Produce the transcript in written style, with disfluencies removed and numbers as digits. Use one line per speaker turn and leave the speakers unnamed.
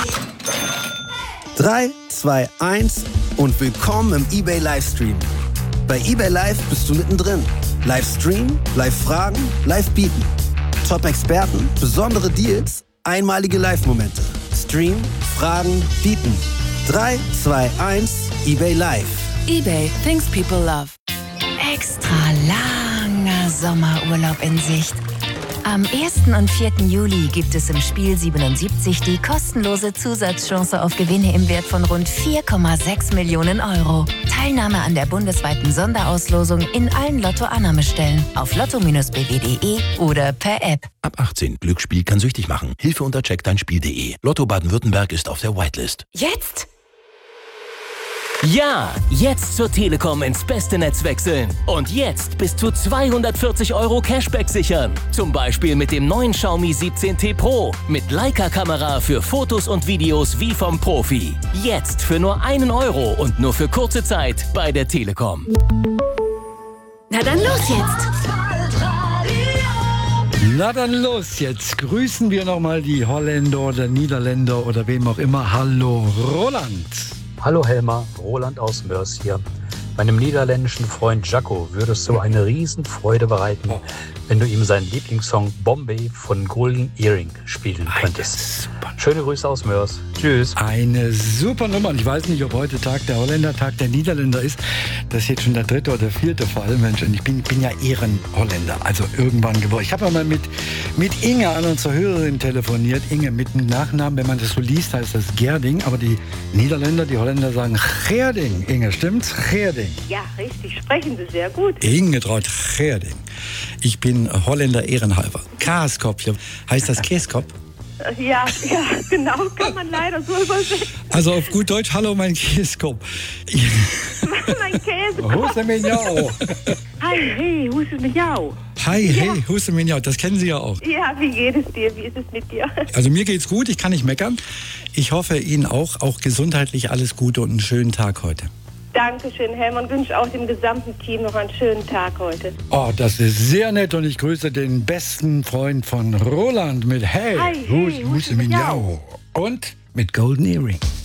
3, 2, 1 und willkommen im eBay Livestream. Bei eBay Live bist du mittendrin. Livestream, Live-Fragen, Live-Bieten. Top-Experten, besondere Deals, einmalige Live-Momente. Stream, Fragen, Bieten. 3, 2, 1, eBay Live.
eBay, things people love.
Extra langer Sommerurlaub in Sicht. Am 1. und 4. Juli gibt es im Spiel 77 die kostenlose Zusatzchance auf Gewinne im Wert von rund 4,6 Millionen Euro. Teilnahme an der bundesweiten Sonderauslosung in allen Lotto-Annahmestellen auf lotto-bw.de oder per App.
Ab 18. Glücksspiel kann süchtig machen. Hilfe unter checkdeinspiel.de. Lotto Baden-Württemberg ist auf der Whitelist.
Jetzt?
Ja, jetzt zur Telekom ins beste Netz wechseln. Und jetzt bis zu 240 € Cashback sichern. Zum Beispiel mit dem neuen Xiaomi 17T Pro. Mit Leica-Kamera für Fotos und Videos wie vom Profi. Jetzt für nur 1 Euro und nur für kurze Zeit bei der Telekom.
Na dann los jetzt!
Na dann los, jetzt grüßen wir nochmal die Holländer oder Niederländer oder wem auch immer. Hallo Roland.
Hallo Helmer, Roland aus Mörs hier. Meinem niederländischen Freund Jaco würde es so eine Riesenfreude bereiten, wenn du ihm seinen Lieblingssong Bombay von Golden Earring spielen könntest. Schöne Grüße aus Mörs. Tschüss.
Eine super Nummer. Ich weiß nicht, ob heute Tag der Holländer, Tag der Niederländer ist. Das ist jetzt schon der 3. oder 4. Fall, Mensch. Und ich bin ja Ehrenholländer, also irgendwann geboren. Ich habe mal mit Inge, an unserer Hörerin, telefoniert. Inge mit dem Nachnamen, wenn man das so liest, heißt das Gerding. Aber die Niederländer, die Holländer sagen Gerding. Inge, stimmt's? Gerding.
Ja, richtig. Sprechen Sie sehr gut.
Inge traut Gerding. Ich bin Holländer ehrenhalber. Kaaskop, heißt das Käskop?
Ja, genau, kann man leider so übersetzen.
Also auf gut Deutsch, hallo mein Käskop.
Mein Käsekopf.
Huse Miau.
Hi, hey, Huse Miau.
Hi, hey, Huse Miau, das kennen Sie ja auch.
Ja, wie geht es dir? Wie ist es mit dir?
Also mir geht's gut, ich kann nicht meckern. Ich hoffe Ihnen auch gesundheitlich alles Gute und einen schönen Tag heute.
Dankeschön, Helmer, und wünsche auch dem gesamten Team noch einen schönen Tag heute.
Oh, das ist sehr nett und ich grüße den besten Freund von Roland mit Hey,
Hi, hey,
Huse Miau. Und mit Golden Earring.